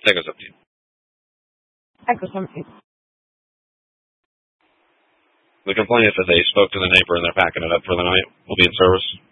Echo 17. Echo 17. The complainant said they spoke to the neighbor and they're packing it up for the night. We'll be in service.